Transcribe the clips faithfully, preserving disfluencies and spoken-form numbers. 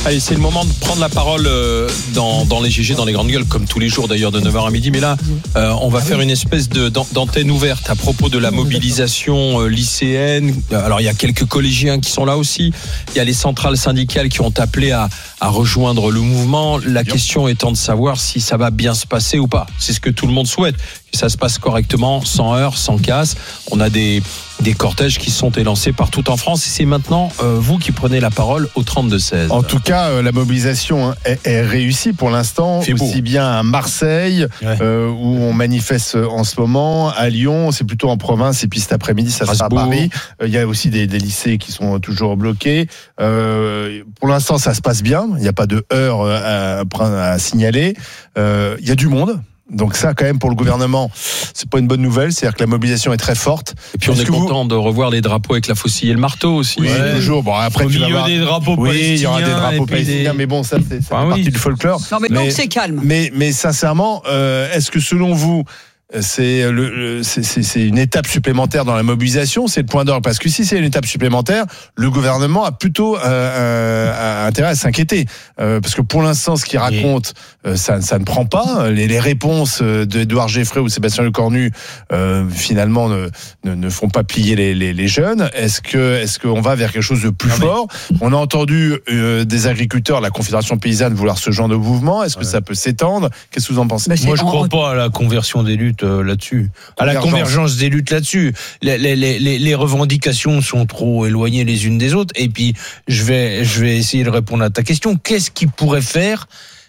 Allez, c'est le moment de prendre la parole euh, dans, dans les G G, dans les grandes gueules, comme tous les jours d'ailleurs de neuf heures à midi. Mais là, euh, on va faire une espèce de, d'antenne ouverte à propos de la mobilisation euh, lycéenne. Alors, il y a quelques collégiens qui sont là aussi. Il y a les centrales syndicales qui ont appelé à, à rejoindre le mouvement. La question étant de savoir si ça va bien se passer ou pas. C'est ce que tout le monde souhaite, que ça se passe correctement, sans heurts, sans casse. On a des... des cortèges qui sont élancés partout en France. Et c'est maintenant euh, vous qui prenez la parole au trente-deux seize. En tout cas, euh, la mobilisation hein, est, est réussie pour l'instant, aussi beau. bien à Marseille, ouais. euh, où on manifeste en ce moment, à Lyon, c'est plutôt en province, et puis cet après-midi, ça sera à Paris. Il euh, y a aussi des, des lycées qui sont toujours bloqués. Euh, pour l'instant, ça se passe bien. Il n'y a pas de heurts à, à, à signaler. Euh, il y a du monde. Donc ça, quand même, pour le gouvernement, c'est pas une bonne nouvelle. C'est-à-dire que la mobilisation est très forte. Et puis on Est-ce est content vous... de revoir les drapeaux avec la faucille et le marteau aussi. Oui, ouais. toujours. Bon, après, au tu milieu vas voir... des drapeaux oui, palestiniens. il y aura des drapeaux palestiniens, des... mais bon, ça, c'est, ça ah, fait oui. partie du folklore. Non, mais, mais donc c'est calme. Mais, mais sincèrement, euh, est-ce que selon vous, c'est, le, le, c'est, c'est, c'est une étape supplémentaire dans la mobilisation, c'est le point d'orgue, parce que si c'est une étape supplémentaire, le gouvernement a plutôt euh, euh, intérêt à s'inquiéter, euh, parce que pour l'instant, ce qu'il raconte, euh, ça, ça ne prend pas. Les, les réponses d'Édouard Geffray ou Sébastien Lecornu, euh, finalement, ne, ne, ne font pas plier les, les, les jeunes. Est-ce que, est-ce qu'on va vers quelque chose de plus non, fort mais... On a entendu euh, des agriculteurs, la Confédération paysanne, vouloir ce genre de mouvement. Est-ce que ouais. ça peut s'étendre ? Qu'est-ce que vous en pensez ? bah, Moi, je ne crois en... pas à la conversion des luttes là-dessus, à la convergence des luttes là-dessus. Les, les, les, les revendications sont trop éloignées les unes des autres. Et puis, je vais, je vais essayer de répondre à ta question. Qu'est-ce qui pourrait faire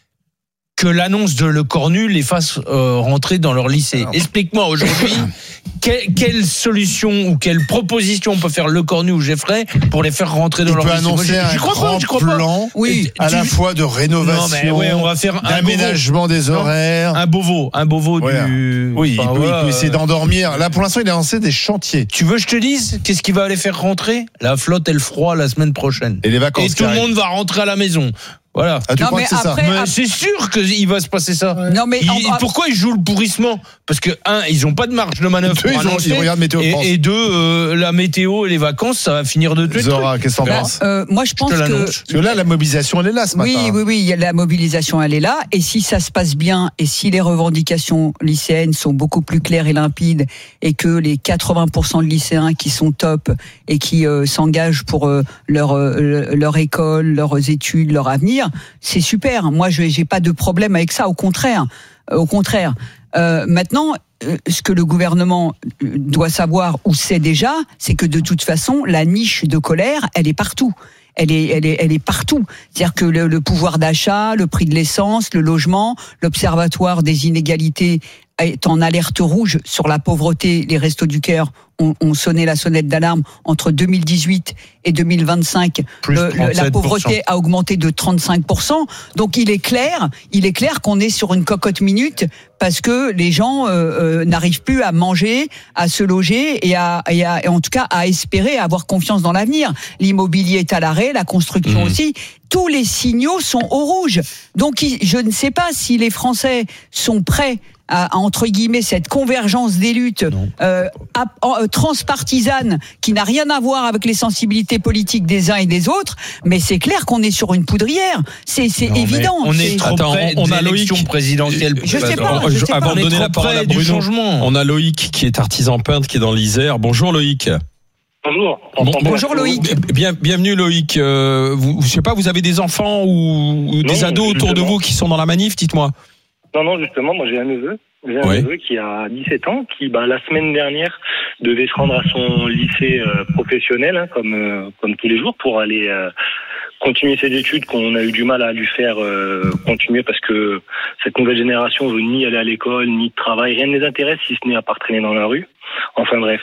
que l'annonce de Lecornu les fasse euh, rentrer dans leur lycée ? Alors... Explique-moi aujourd'hui, quelle, quelle solution ou quelle proposition peut faire Lecornu ou Geffray pour les faire rentrer dans Il leur lycée ? Il peut annoncer un grand pas, plan oui, à tu... la fois de rénovation, non, mais ouais, on va faire un d'aménagement des horaires. Non, un Beauvau, un Beauvau ouais. du... Oui, enfin, il, peut, voilà, il peut essayer d'endormir. Là, pour l'instant, il a lancé des chantiers. Tu veux que je te dise qu'est-ce qui va les faire rentrer ? La flotte et le froid la semaine prochaine. Et les vacances. Et tout le monde va rentrer à la maison. Voilà. Ah, tu non, crois mais que c'est après, ça mais c'est sûr qu'il va se passer ça. Ouais. Non, mais ils, en... pourquoi ils jouent le pourrissement ? Parce que un, ils n'ont pas de marge de manœuvre. Deux, pour ils, ont, ils regardent météo et, France. Et deux, euh, la météo et les vacances, ça va finir de tuer. Zora, qu'est-ce que t'en bah, penses ? euh, Moi, je pense je que... Parce que là, la mobilisation, elle est là ce matin. Oui, oui, oui, la mobilisation, elle est là. Et si ça se passe bien, et si les revendications lycéennes sont beaucoup plus claires et limpides, et que les quatre-vingts pour cent de lycéens qui sont top et qui euh, s'engagent pour euh, leur euh, leur école, leurs études, leur avenir, c'est super. Moi, je j'ai pas de problème avec ça. Au contraire, euh, au contraire. Euh, maintenant, euh, ce que le gouvernement doit savoir ou sait déjà, c'est que de toute façon, la niche de colère, elle est partout. Elle est, elle est, elle est partout. C'est-à-dire que le, le pouvoir d'achat, le prix de l'essence, le logement, l'observatoire des inégalités est en alerte rouge sur la pauvreté. Les Restos du Cœur ont, ont sonné la sonnette d'alarme entre deux mille dix-huit et deux mille vingt-cinq. Le, le, la pauvreté a augmenté de trente-cinq pour cent. Donc il est clair, il est clair qu'on est sur une cocotte minute parce que les gens euh, euh, n'arrivent plus à manger, à se loger et, à, et, à, et en tout cas à espérer, à avoir confiance dans l'avenir. L'immobilier est à l'arrêt, la construction mmh. aussi. Tous les signaux sont au rouge. Donc je ne sais pas si les Français sont prêts à, à entre guillemets cette convergence des luttes euh, à, à, transpartisane qui n'a rien à voir avec les sensibilités politiques des uns et des autres, mais c'est clair qu'on est sur une poudrière. C'est, c'est non, évident. On est c'est... trop Attends, près on de a l'élection Loïc. présidentielle. Je sais pas. Je sais Avant pas. de donner la parole à Bruno, on a Loïc qui est artisan peintre, qui est dans l'Isère. Bonjour Loïc. Bonjour. Bon, bonjour Loïc. Bien, bienvenue Loïc. Euh, vous, je sais pas, vous avez des enfants ou, ou des non, ados autour justement. de vous qui sont dans la manif, dites-moi. Non, non, justement, moi j'ai un neveu. J'ai un oui. neveu qui a dix-sept ans, qui bah, la semaine dernière devait se rendre à son lycée euh, professionnel, hein, comme euh, comme tous les jours, pour aller euh, continuer ses études qu'on a eu du mal à lui faire euh, continuer parce que cette nouvelle génération veut ni aller à l'école, ni de travail, rien ne les intéresse si ce n'est à part traîner dans la rue. Enfin bref.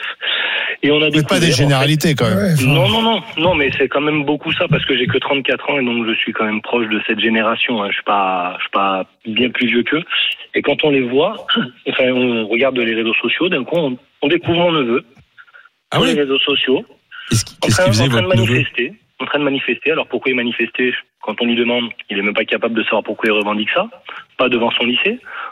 Et on a des pas des généralités en fait, quand même. Ouais, non, non, non, non, mais c'est quand même beaucoup ça parce que j'ai que trente-quatre ans et donc je suis quand même proche de cette génération. Hein. Je suis pas, je suis pas bien plus vieux qu'eux. Et quand on les voit, enfin, on regarde les réseaux sociaux, d'un coup, on, on découvre mon neveu ah sur oui. les réseaux sociaux, qu'est-ce, qu'est-ce en train, qu'il faisait, en train de manifester, neveu en train de manifester. Alors pourquoi il manifestait ? Quand on lui demande, il est même pas capable de savoir pourquoi il revendique ça. Pas devant son lycée.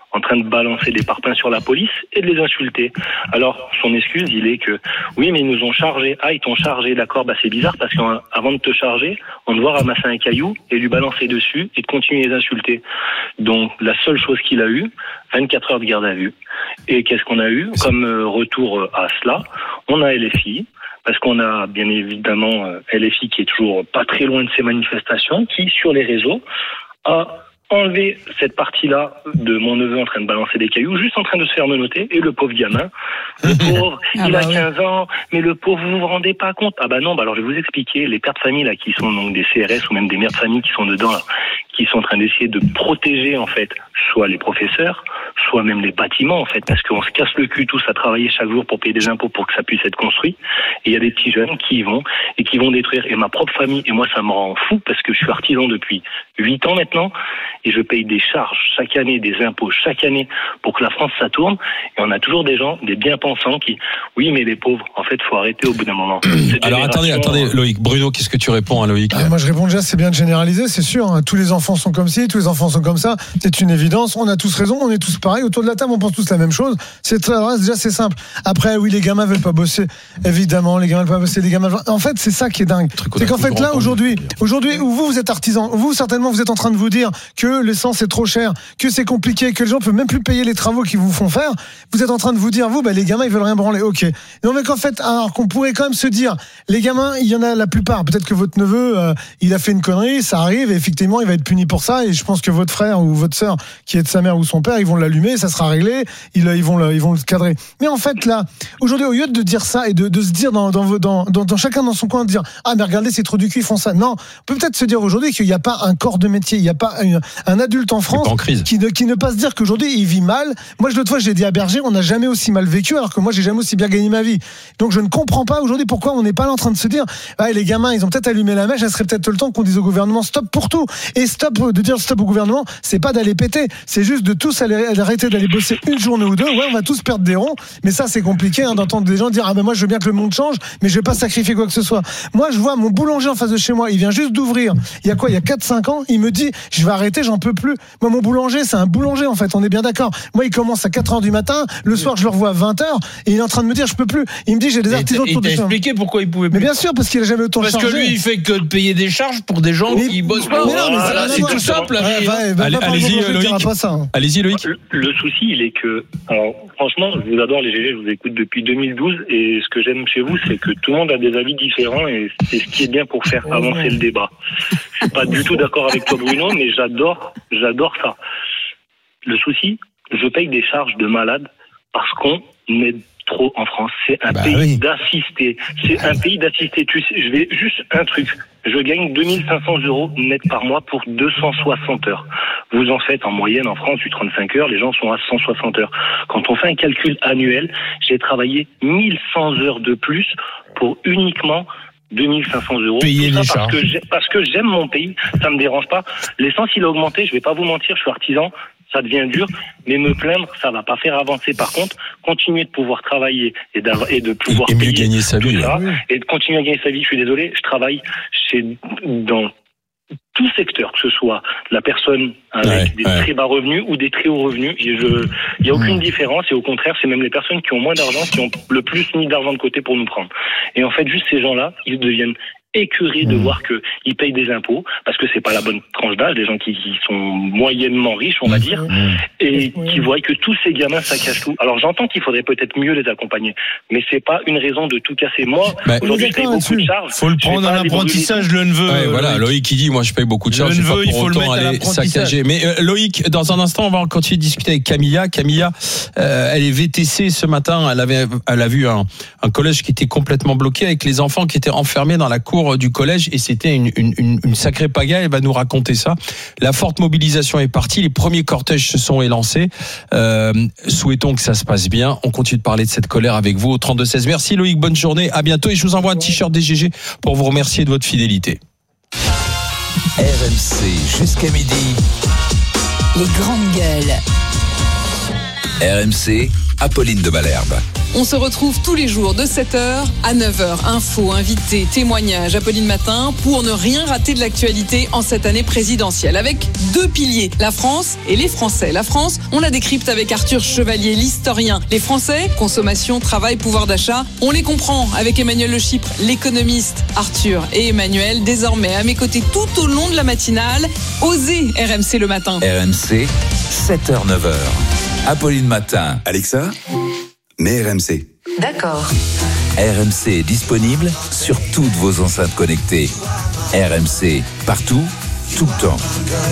en train de balancer des parpaings sur la police et de les insulter. Alors, son excuse, il est que, oui, mais ils nous ont chargés. Ah, ils t'ont chargé, d'accord, bah c'est bizarre parce qu'avant de te charger, on te voit ramasser un caillou et lui balancer dessus et de continuer à les insulter. Donc, la seule chose qu'il a eue, vingt-quatre heures de garde à vue. Et qu'est-ce qu'on a eu comme euh, retour à cela? On a L F I, parce qu'on a bien évidemment euh, L F I qui est toujours pas très loin de ces manifestations, qui, sur les réseaux, a enlever cette partie-là de mon neveu en train de balancer des cailloux, juste en train de se faire menotter, et le pauvre gamin, le pauvre, ah il bah a quinze oui. ans, mais le pauvre, vous vous rendez pas compte? Ah bah non, bah alors je vais vous expliquer, les pères de famille là, qui sont donc des C R S ou même des mères de famille qui sont dedans, là, qui sont en train d'essayer de protéger en fait, soit les professeurs, soit même les bâtiments en fait, parce qu'on se casse le cul tous à travailler chaque jour pour payer des impôts pour que ça puisse être construit, et il y a des petits jeunes qui y vont, et qui vont détruire, et ma propre famille, et moi ça me rend fou, parce que je suis artisan depuis huit ans maintenant, et je paye des charges chaque année, des impôts chaque année pour que la France ça tourne. Et on a toujours des gens, des bien-pensants qui, oui, mais les pauvres, en fait, faut arrêter au bout d'un moment. Cette Alors attendez, attendez, Loïc. Bruno, qu'est-ce que tu réponds à Loïc? ah, Moi, je réponds déjà, c'est bien de généraliser, c'est sûr. Hein. Tous les enfants sont comme ci, tous les enfants sont comme ça. C'est une évidence. On a tous raison, on est tous pareils. Autour de la table, on pense tous la même chose. C'est très, déjà, c'est simple. Après, oui, les gamins veulent pas bosser. Évidemment, les gamins veulent pas bosser. Les gamins. En fait, c'est ça qui est dingue. C'est qu'en fait, là, aujourd'hui, aujourd'hui, où vous, vous êtes artisan, vous, certainement, vous êtes en train de vous dire que l'essence est trop cher, que c'est compliqué, que les gens peuvent même plus payer les travaux qu'ils vous font faire. Vous êtes en train de vous dire, vous, bah, les gamins, ils veulent rien branler. Ok. Non, mais qu'en fait, alors qu'on pourrait quand même se dire, les gamins, il y en a la plupart. Peut-être que votre neveu, euh, il a fait une connerie, ça arrive, et effectivement, il va être puni pour ça. Et je pense que votre frère ou votre sœur, qui est de sa mère ou son père, ils vont l'allumer, ça sera réglé. Ils, ils vont le, ils vont le cadrer. Mais en fait, là, aujourd'hui, au lieu de dire ça et de, de se dire dans, dans, dans, dans, dans chacun dans son coin, de dire, ah, mais regardez, c'est trop du cul, ils font ça. Non. On peut peut-être se dire aujourd'hui qu'il n'y a pas un corps de métier, il n'y a pas une, un adulte en France en qui ne, qui ne pas se dire qu'aujourd'hui il vit mal. Moi, je l'autre fois, j'ai dit à Berger, on n'a jamais aussi mal vécu, alors que moi, j'ai jamais aussi bien gagné ma vie. Donc, je ne comprends pas aujourd'hui pourquoi on n'est pas là en train de se dire, ah, les gamins, ils ont peut-être allumé la mèche, ça serait peut-être le temps qu'on dise au gouvernement stop pour tout. Et stop, de dire stop au gouvernement, c'est pas d'aller péter, c'est juste de tous aller, arrêter d'aller bosser une journée ou deux. Ouais, on va tous perdre des ronds, mais ça, c'est compliqué hein, d'entendre des gens dire, ah ben moi, je veux bien que le monde change, mais je vais pas sacrifier quoi que ce soit. Moi, je vois mon boulanger en face de chez moi, il vient juste d'ouvrir. Il y a quoi, il y a quatre cinq ans, il me dit, je vais arrêter, j'en peux plus. Moi, mon boulanger, c'est un boulanger en fait, on est bien d'accord. Moi, il commence à quatre heures du matin, le soir, je le revois à vingt heures, et il est en train de me dire, je peux plus. Il me dit, j'ai des artisans autour de chez moi. Il t'a expliqué pourquoi il pouvait plus. Mais bien sûr, parce qu'il a jamais autant parce chargé. Parce que lui, il fait que de payer des charges pour des gens mais, qui bossent pas. Mais non, mais voilà, c'est, c'est tout simple. Ouais, ouais, bah, allez, allez-y, Loïc. Pas ça, hein. Allez-y, Loïc. Le, le souci, il est que, alors, franchement, je vous adore les G G, je vous écoute depuis deux mille douze, et ce que j'aime chez vous, c'est que tout le monde a des avis différents, et c'est ce qui est bien pour faire avancer le débat. Je suis pas du tout d'accord avec toi, Bruno, mais j'adore, j'adore ça. Le souci, je paye des charges de malade parce qu'on est trop en France. C'est un bah pays oui. d'assistés. C'est bah un oui. pays d'assistés. Tu sais, je vais juste un truc. Je gagne deux mille cinq cents euros net par mois pour deux cent soixante heures. Vous en faites en moyenne en France du trente-cinq heures. Les gens sont à cent soixante heures. Quand on fait un calcul annuel, j'ai travaillé mille cent heures de plus pour uniquement deux mille cinq cents euros. Payer Tout les ça parce charges. que, j'ai, parce que j'aime mon pays. Ça me dérange pas. L'essence, il a augmenté. Je vais pas vous mentir. Je suis artisan. Ça devient dur, mais me plaindre, ça va pas faire avancer. Par contre, continuer de pouvoir travailler et, et de pouvoir et, et payer mieux gagner sa vie, ça, oui. et de continuer à gagner sa vie. Je suis désolé, je travaille chez dans tout secteur, que ce soit la personne avec ouais, des ouais. très bas revenus ou des très hauts revenus. Il n'y a aucune mmh. différence, et au contraire, c'est même les personnes qui ont moins d'argent qui ont le plus mis d'argent de côté pour nous prendre. Et en fait, juste ces gens-là, ils deviennent écœurés de mmh. voir qu'ils payent des impôts, parce que c'est pas la bonne tranche d'âge, des gens qui, qui sont moyennement riches, on va dire, mmh. et mmh. qui voient que tous ces gamins, ça cache tout. Alors j'entends qu'il faudrait peut-être mieux les accompagner, mais c'est pas une raison de tout casser. Moi, bah, aujourd'hui, je paye beaucoup de charges. Faut le prendre à l'apprentissage, le neveu. Ouais, voilà, Loïc. Loïc qui dit, moi je paye beaucoup de charges, je vais pas pour autant aller saccager. Mais euh, Loïc, dans un instant, on va continuer de discuter avec Camilla. Camilla, euh, elle est V T C ce matin, elle avait, elle a vu un, un collège qui était complètement bloqué avec les enfants qui étaient enfermés dans la cour du collège, et c'était une, une, une sacrée pagaille. Elle va nous raconter ça. La forte mobilisation est partie, les premiers cortèges se sont élancés. Euh, souhaitons que ça se passe bien. On continue de parler de cette colère avec vous au trente-deux seize. Merci Loïc, bonne journée, à bientôt, et je vous envoie un t-shirt des G G pour vous remercier de votre fidélité. R M C jusqu'à midi. Les grandes gueules. R M C, Apolline de Malherbe. On se retrouve tous les jours de sept heures à neuf heures. Infos, invités, témoignages, Apolline Matin pour ne rien rater de l'actualité en cette année présidentielle. Avec deux piliers, la France et les Français. La France, on la décrypte avec Arthur Chevalier, l'historien. Les Français, consommation, travail, pouvoir d'achat, on les comprend avec Emmanuel Le Chypre, l'économiste. Arthur et Emmanuel, désormais à mes côtés tout au long de la matinale. Osez R M C le matin. R M C, sept heures neuf heures. Apolline Matin. Alexa, mets R M C. D'accord. R M C est disponible sur toutes vos enceintes connectées. R M C, partout, tout le temps.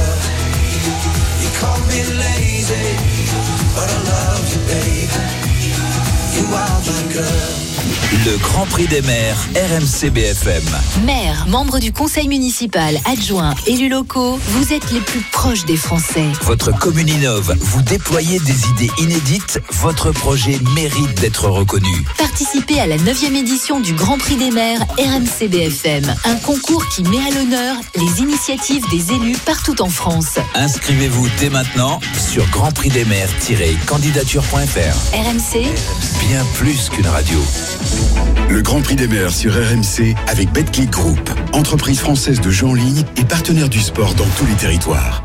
Le Grand Prix des maires, R M C B F M. Maires, membres du conseil municipal, adjoints, élus locaux, vous êtes les plus proches des Français. Votre commune innove, vous déployez des idées inédites, votre projet mérite d'être reconnu. Participez à la neuvième édition du Grand Prix des maires R M C B F M, un concours qui met à l'honneur les initiatives des élus partout en France. Inscrivez-vous dès maintenant sur grand prix des maires tiret candidature point f r. R M C, bien plus qu'une radio. Le Grand Prix des maires sur R M C avec Betclic Group, entreprise française de jeux en ligne et partenaire du sport dans tous les territoires.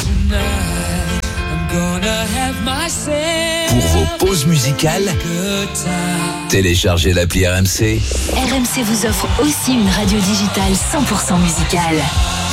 Pour vos pauses musicales, téléchargez l'appli R M C. R M C vous offre aussi une radio digitale cent pour cent musicale.